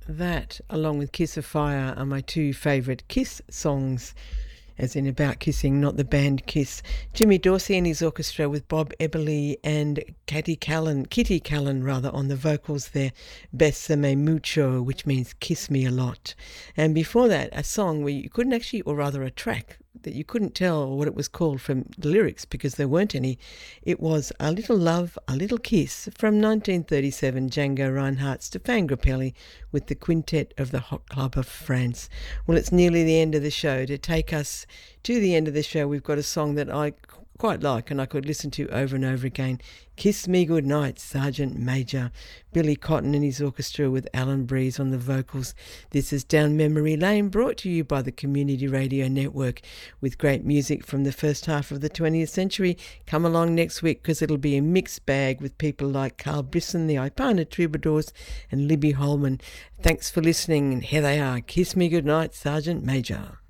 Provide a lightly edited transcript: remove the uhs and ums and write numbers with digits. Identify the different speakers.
Speaker 1: That, along with Kiss of Fire, are my two favourite Kiss songs, as in about kissing, not the band Kiss. Jimmy Dorsey and his orchestra with Bob Eberly and Kitty Callan rather, on the vocals there, Bésame Mucho, which means kiss me a lot. And before that, a song where you couldn't actually, or rather a track, that you couldn't tell what it was called from the lyrics because there weren't any. It was A Little Love, A Little Kiss from 1937, Django Reinhardt, Stéphane Grappelli with the Quintet of the Hot Club of France. Well, it's nearly the end of the show. To take us to the end of the show, we've got a song that I quite like and I could listen to over and over again. Kiss Me Goodnight, Sergeant Major. Billy Cotton and his orchestra with Alan Breeze on the vocals. This is Down Memory Lane, brought to you by the Community Radio Network, with great music from the first half of the 20th century. Come along next week because it'll be a mixed bag with people like Carl Brisson, the Ipana Troubadours, and Libby Holman. Thanks for listening, and here they are. Kiss Me Goodnight, Sergeant Major.